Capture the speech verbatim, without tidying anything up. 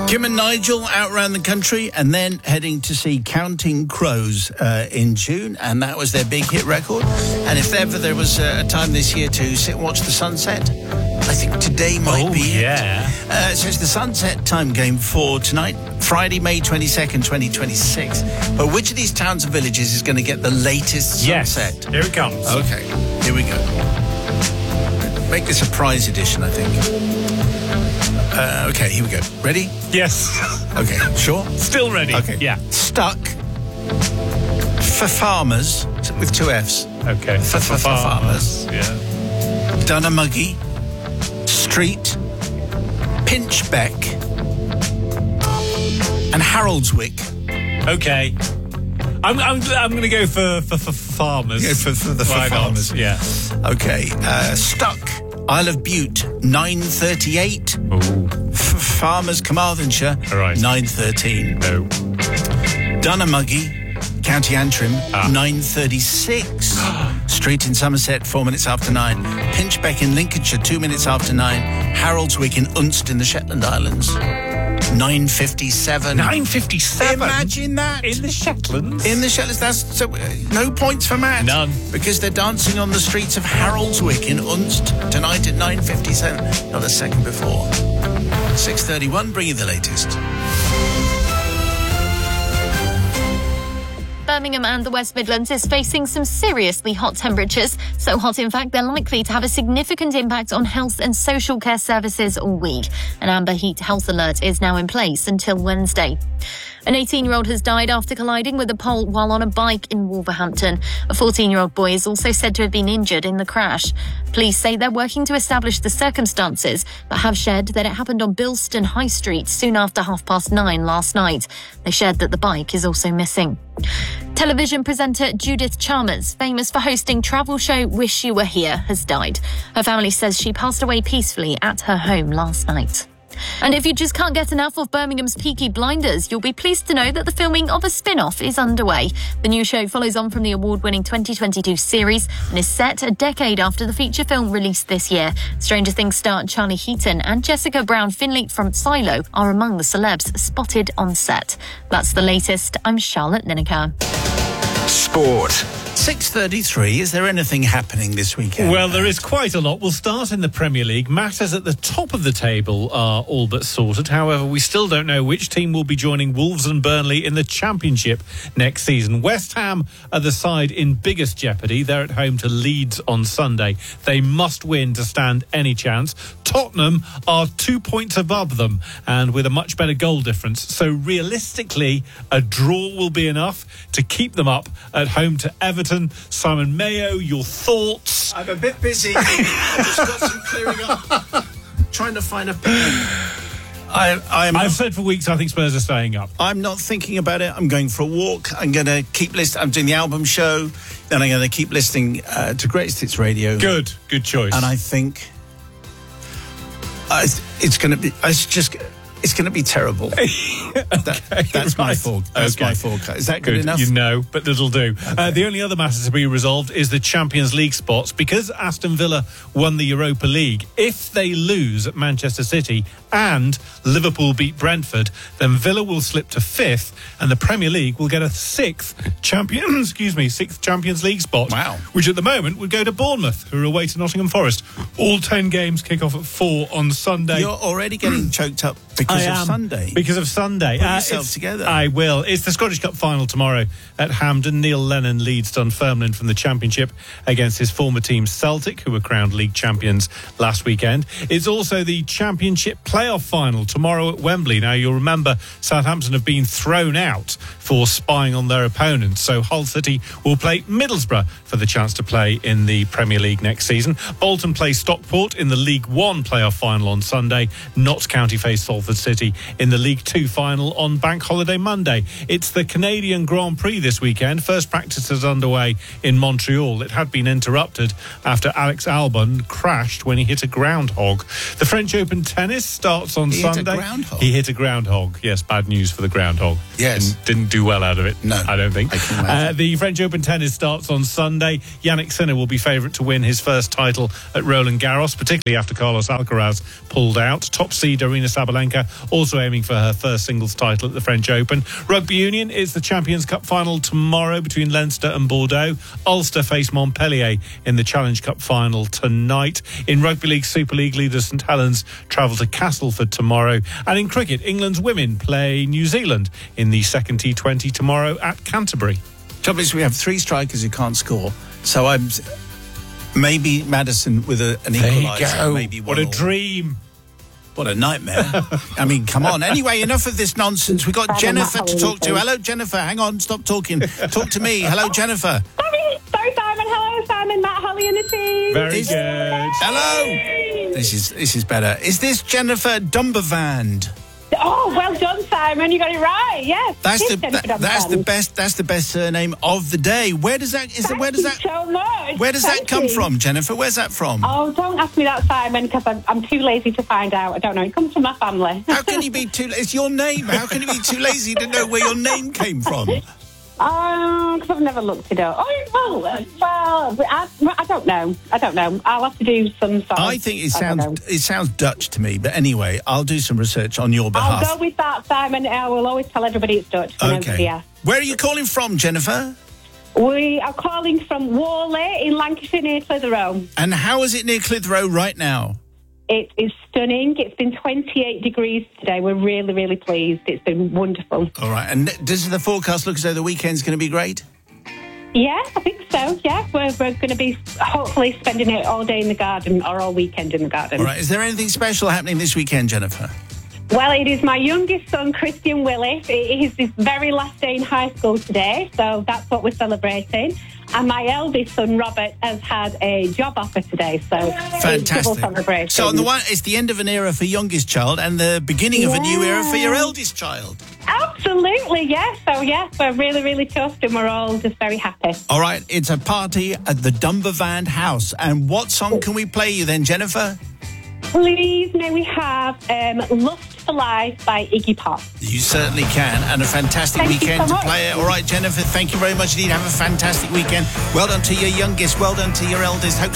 Kim and Nigel out around the country and then heading to see Counting Crows uh, in June, and that was their big hit record. And if ever there was uh, a time this year to sit and watch the sunset, I think today might oh, be it. yeah. Uh, so it's the sunset time game for tonight, Friday, May twenty-second, twenty twenty-six. But which of these towns and villages is going to get the latest sunset? Yes, here it comes. Okay, here we go. Make this a prize edition, I think. Uh, okay, here we go. Ready? Yes. Okay, sure? Still ready. Okay. Yeah. Stuck. For farmers, with two Fs. Okay. For, for, for farmers. Yeah. Dunnamuggy. Street. Pinchbeck. And Haroldswick. Okay. I'm I'm, I'm going to go for, for, for farmers. Yeah, for, for the for Why not? farmers. Yeah. Okay. Uh, Stuck. Isle of Bute, nine thirty-eight. Ooh. F- Farmers, Carmarthenshire, All right. nine thirteen. No. Dunnamuggy, County Antrim, Ah. nine thirty-six. Street in Somerset, four minutes after nine. Pinchbeck in Lincolnshire, two minutes after nine. Haroldswick in Unst in the Shetland Islands, nine fifty-seven. nine fifty-seven? Imagine that. In the Shetlands? In the Shetlands, that's so, uh, no points for Matt. None. Because they're dancing on the streets of Haroldswick in Unst tonight at nine fifty-seven. Not a second before. six thirty-one, bring you the latest. Birmingham and the West Midlands is facing some seriously hot temperatures. So hot, in fact, they're likely to have a significant impact on health and social care services all week. An amber heat health alert is now in place until Wednesday. An eighteen-year-old has died after colliding with a pole while on a bike in Wolverhampton. A fourteen-year-old boy is also said to have been injured in the crash. Police say they're working to establish the circumstances, but have shared that it happened on Bilston High Street soon after half past nine last night. They shared that the bike is also missing. Television presenter Judith Chalmers, famous for hosting travel show Wish You Were Here, has died. Her family says she passed away peacefully at her home last night. And if you just can't get enough of Birmingham's Peaky Blinders, you'll be pleased to know that the filming of a spin-off is underway. The new show follows on from the award-winning twenty twenty-two series and is set a decade after the feature film released this year. Stranger Things star Charlie Heaton and Jessica Brown Finley from Silo are among the celebs spotted on set. That's the latest. I'm Charlotte Lineker. Sport. six thirty-three, is there anything happening this weekend? Well, there is quite a lot. We'll start in the Premier League. Matters at the top of the table are all but sorted. However, we still don't know which team will be joining Wolves and Burnley in the Championship next season. West Ham are the side in biggest jeopardy. They're at home to Leeds on Sunday. They must win to stand any chance. Tottenham are two points above them and with a much better goal difference. So realistically, a draw will be enough to keep them up at home to Everton. Simon Mayo, your thoughts? I'm a bit busy. I've just got some clearing up. Trying to find a pen. I, I'm I've said for weeks I think Spurs are staying up. I'm not thinking about it. I'm going for a walk. I'm going to keep listening. I'm doing the album show. Then I'm going to keep listening uh, to Greatest Hits Radio. Good, good choice. And I think uh, it's going to be. It's just. It's going to be terrible. okay, that, that's right. my fault. That's okay. my forecast. Is that good, good enough? You know, but it'll do. Okay. Uh, the only other matter to be resolved is the Champions League spots. Because Aston Villa won the Europa League, if they lose at Manchester City and Liverpool beat Brentford, then Villa will slip to fifth and the Premier League will get a sixth champion, excuse me, sixth Champions League spot. Wow. Which at the moment would go to Bournemouth, who are away to Nottingham Forest. All ten games kick off at four on Sunday. You're already getting choked up because I of am, Sunday. Because of Sunday. Put Uh, yourself it's- together. I will. It's the Scottish Cup final tomorrow at Hampden. Neil Lennon leads Dunfermline from the Championship against his former team Celtic, who were crowned league champions last weekend. It's also the Championship playoff final tomorrow at Wembley. Now, you'll remember Southampton have been thrown out for spying on their opponents, so Hull City will play Middlesbrough for the chance to play in the Premier League next season. Bolton play Stockport in the League One playoff final on Sunday. Notts County face Salford City in the League Two final on Bank Holiday Monday. It's the Canadian Grand Prix this weekend. First practice is underway in Montreal. It had been interrupted after Alex Albon crashed when he hit a groundhog. The French Open tennis starts on He hit a Sunday. groundhog? He hit a groundhog. Yes, bad news for the groundhog. Yes. Didn't, didn't do well out of it. No. I don't think. I can imagine. Uh, the French Open tennis starts on Sunday. Yannick Sinner will be favourite to win his first title at Roland Garros, particularly after Carlos Alcaraz pulled out. Top seed Arina Sabalenka Sabalenka, also aiming for her first singles title at the French Open. Rugby Union is the Champions Cup final tomorrow between Leinster and Bordeaux. Ulster face Montpellier in the Challenge Cup final tonight. In Rugby League Super League leader St Helens travel to Castleford tomorrow. And in cricket, England's women play New Zealand in the second T twenty tomorrow at Canterbury. Trouble is, we have three strikers who can't score. So I'm maybe Madison with a, an There you equaliser. go. Maybe What a one all. dream. What a nightmare. I mean, come on. Anyway, enough of this nonsense. We've got Jennifer to talk to. Hello, Jennifer. Hang on. Stop talking. Talk to me. Hello, Jennifer. Sorry, sorry, Simon. Hello, Simon, Matt, Holly, and the team. Very Is- good. Hello. This is this is better. Is this Jennifer Dumbervand? Oh, well done, Simon. You got it right. Yes. That's it the is Jennifer that, that's the Dumberland. best that's the best surname of the day. Where does that is that, Thank where does you that so much. where does Thank that come you. from, Jennifer? Where's that from? Oh, don't ask me that, Simon, because I'm, I'm too lazy to find out. I don't know. It comes from my family. How can you be too? It's your name. How can you be too lazy to know where your name came from? Um, because I've never looked it up. Oh, well, uh, well, I, I don't know. I don't know. I'll have to do some sort of... I think it I don't sounds know. it sounds Dutch to me. But anyway, I'll do some research on your behalf. I'll go with that, Simon. I will always tell everybody it's Dutch. when everybody Okay. asks. Where are you calling from, Jennifer? We are calling from Worley in Lancashire near Clitheroe. And how is it near Clitheroe right now? It is stunning. It's been twenty-eight degrees today. We're really, really pleased. It's been wonderful. All right. And does the forecast look as though the weekend's going to be great? Yeah, I think so. Yeah, we're, we're going to be hopefully spending it all day in the garden or all weekend in the garden. All right. Is there anything special happening this weekend, Jennifer? Well, it is my youngest son, Christian Willis. It is his very last day in high school today, so that's what we're celebrating. And my eldest son, Robert, has had a job offer today, so it's double Fantastic. celebration. So on the one, it's the end of an era for youngest child and the beginning of a new era for your Yeah. eldest child. Absolutely, yes. So, yes, we're really, really chuffed and we're all just very happy. All right. It's a party at the Dumbervand house. And what song can we play you then, Jennifer? Please, may we have um, Lust for Life by Iggy Pop. You certainly can. And a fantastic Thank you weekend so to much. play it. All right, Jennifer, thank you very much indeed. Have a fantastic weekend. Well done to your youngest. Well done to your eldest. Hope